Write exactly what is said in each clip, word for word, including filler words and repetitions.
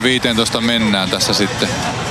viisitoista mennään tässä sitten.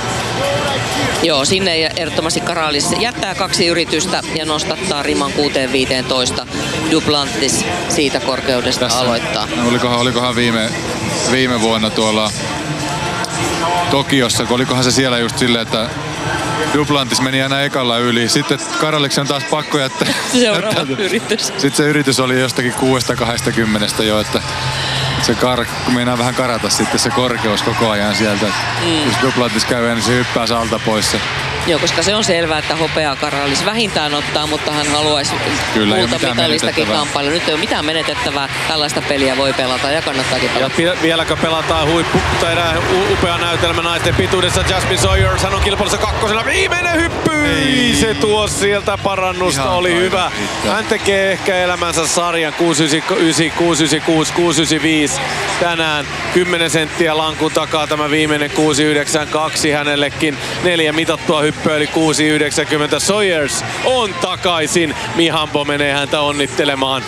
Joo, sinne ehdottomasti Karalis jättää kaksi yritystä ja nostattaa riman kuuteen viiteentoista. Duplantis siitä korkeudesta tässä aloittaa. Olikohan, olikohan viime, viime vuonna tuolla Tokiossa, kun olikohan se siellä just silleen, että Duplantis meni aina ekalla yli. Sitten Karaliksen on taas pakko jättää. Seuraava yritys. Sitten se yritys oli jostakin kuudesta kaksikymmentä jo, että se kar, meinaa vähän karata sitten se korkeus koko ajan sieltä. Mm. Jos Duplantis käy, niin se hyppää alta pois se. Joo, koska se on selvää, että hopea Karalis vähintään ottaa, mutta hän haluaisi kultamitalistakin kamppailla. Nyt ei ole mitään menetettävää. Tällaista peliä voi pelata ja kannattaakin pelata. Ja vieläkö pelataan huippu, tai upea näytelmä naisten pituudessa. Jasmine Sawyers, hän on kilpailussa kakkosena. Viimeinen hyppy! Ei. Se tuo sieltä parannusta, ihan oli hyvä. Hittä. Hän tekee ehkä elämänsä sarjan kuusi yhdeksänkymmentäyhdeksän, kuusi yhdeksänkymmentäkuusi, kuusi yhdeksänkymmentäviisi. Tänään kymmenen senttiä lankun takaa tämä viimeinen kuusi yhdeksänkymmentäkaksi hänellekin. Neljä mitattua hyppyä eli kuusi yhdeksänkymmentä. Sawyers on takaisin. Mihambo menee häntä onnittelemaan.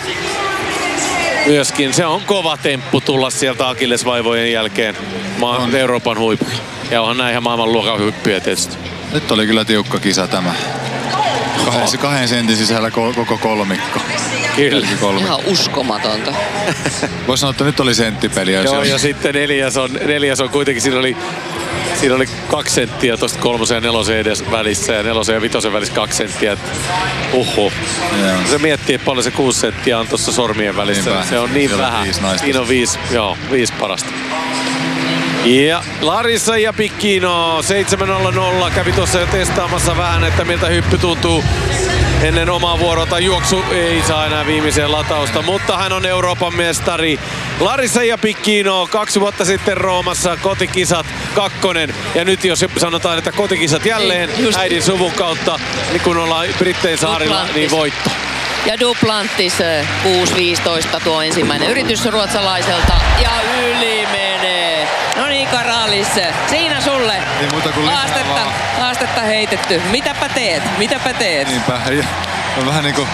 Myöskin se on kova temppu tulla sieltä akillesvaivojen jälkeen Ma- Euroopan huipulla. Ja onhan näin ihan maailmanluokan hyppyjä tietysti. Nyt oli kyllä tiukka kisa tämä. Kahden, kahden sentin sisällä koko kolmikko. Kyllä. Ihan uskomatonta. Voisi sanoa, että nyt oli senttipeliä. Joo, ja sitten neljäs on, neljäs on kuitenkin, siinä oli, siinä oli kaksi senttiä tuosta kolmosen ja nelosen edes välissä ja nelosen ja vitosen välissä kaksi senttiä. Uhu. Se miettii, että paljon se kuusi senttiä on tuossa sormien välissä. Niinpä. Se on niin siellä vähän. Siinä on viisi, joo, viisi parasta. Ja Larissa ja Picchino seitsemän nolla nolla kävi tuossa jo testaamassa vähän, että miltä hyppy tuntuu ennen omaa vuorota. Juoksu ei saa enää viimeiseen latausta, mutta hän on Euroopan mestari. Larissa ja Picchino kaksi vuotta sitten Roomassa kotikisat kakkonen. Ja nyt jos sanotaan, että kotikisat jälleen ei, äidin suvun kautta, niin kun ollaan Brittein saarilla, Duplantis. Niin voitto. Ja Duplantis kuusi viisitoista tuo ensimmäinen yritys ruotsalaiselta ja yli menee. No niin, Karalis, siinä sulle. Ei muuta kuin haastetta, haastetta heitetty. Mitäpä teet? Mitäpä teet? Niinpä. On vähän niinku,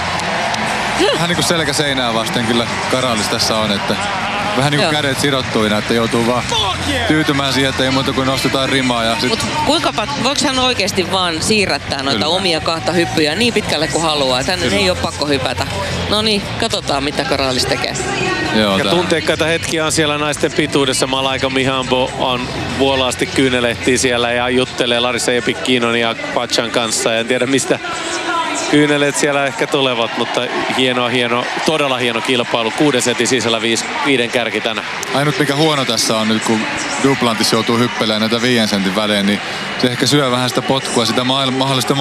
vähän niinku selkä seinää vasten kyllä Karalis tässä on, että vähän niinku kädet sidottuina, että joutuu vaan tyytymään siihen, että ei muuta kuin nostetaan rimaa. Ja sit... Mut kuinka, voiko hän oikeesti vaan siirrättää noita kyllä. omia kahta hyppyjä niin pitkälle kuin haluaa? Tän ei ole pakko hypätä. No niin, katsotaan mitä Karalis tekee. Joo, ja tunteikkaita hetkiä on siellä naisten pituudessa. Malaika Mihambo on vuolaasti kyynelehtii siellä ja juttelee Larissa ja Picchinon ja Pachan kanssa. En tiedä mistä kyyneleet siellä ehkä tulevat, mutta hienoa, hieno, todella hieno kilpailu. Kuuden setin sisällä viis, viiden kärki tänään. Ainut mikä huono tässä on nyt, kun Duplantis joutuu hyppelemään näitä viiden sentin välein, niin se ehkä syö vähän sitä potkua, sitä maailma, mahdollista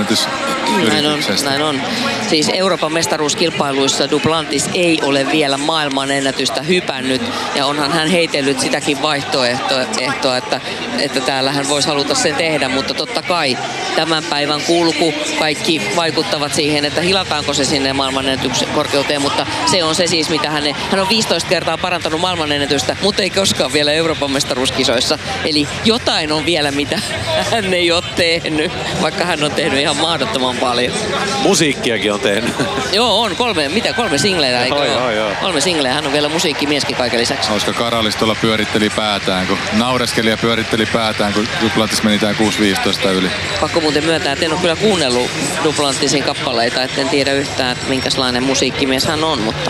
maailmanennätysyrityksestä. Näin on, näin on. Siis Euroopan mestaruuskilpailuissa Duplantis ei ole vielä maailmanennätystä hypännyt. Ja onhan hän heitellyt sitäkin vaihtoehtoa, että, että täällä hän voisi haluta sen tehdä. Mutta totta kai tämän päivän kulku kaikki vaikuttavat siihen, että hilataanko se sinne maailmanennätyksen korkeuteen. Mutta se on se siis, mitä hän, hän on viisitoista kertaa parantanut maailmanennätystä, mutta ei koskaan vielä Euroopan mestaruuskisoissa. Eli jotain on vielä, mitä hän ei ole tehnyt, vaikka hän on tehnyt ihan mahdottoman paljon. Musiikkiakin on tehnyt. Joo, on. Kolme, mitä? Kolme singleitä, eikö joo, joo, joo. Kolme singleä. Hän on vielä musiikkimieskin kaiken lisäksi. Koska Karalis tuolla pyöritteli päätään, kun naureskeli ja pyöritteli päätään, kun Duplantis meni tää kuusi viisitoista yli. Pakko muuten myöntää, että en ole kyllä kuunnellut Duplantisin kappaleita, että en tiedä yhtään, että minkälainen musiikkimies hän on, mutta...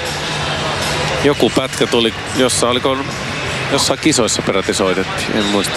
Joku pätkä tuli, jossa oliko... Jossain kisoissa peräti soitettiin, en muista.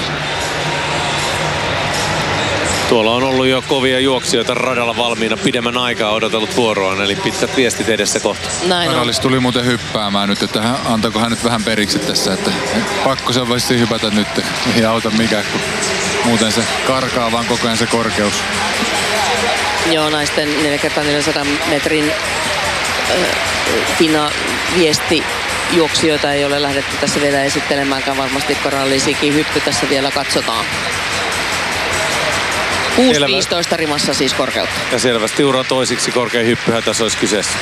Tuolla on ollut jo kovia juoksijoita radalla valmiina pidemmän aikaa odotellut vuoroaan, eli pitkät viestit edessä kohta. Karalis tuli muuten hyppäämään nyt, että hän, antako hän nyt vähän periksi tässä, että pakko se voisi hypätä nyt, ei auta mikään, kun muuten se karkaa vaan koko ajan se korkeus. Joo, naisten neljä kertaa neljäsataa metrin äh, Fina viesti. Juoksijoita ei ole lähdetty tässä vielä esittelemäänkään. Varmasti Karalisikin hyppy tässä vielä katsotaan. kuusi viisitoista rimassa siis korkeutta. Ja selvästi ura toisiksi korkein hyppyhän tässä olisi kyseessä.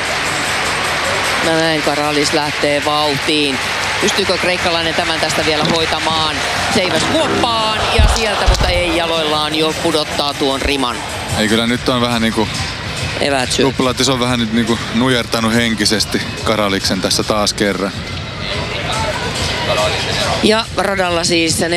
Näin Karalis lähtee vauhtiin. Pystyykö kreikkalainen tämän tästä vielä hoitamaan? Seiväs kuoppaan ja sieltä, mutta ei jaloillaan jo pudottaa tuon riman. Ei kyllä nyt on vähän niinku... Duplantis on vähän nyt niinku nujertanut henkisesti Karaliksen tässä taas kerran. Ja radalla siis